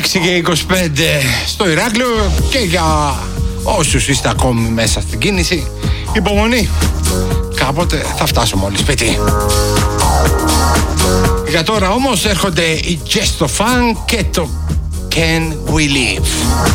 και 25 στο Ηράκλειο και για όσους είστε ακόμη μέσα στην κίνηση, υπομονή. Κάποτε θα φτάσω μόλις σπίτι. Για τώρα όμως έρχονται οι Gesto Funk και το Can We Live.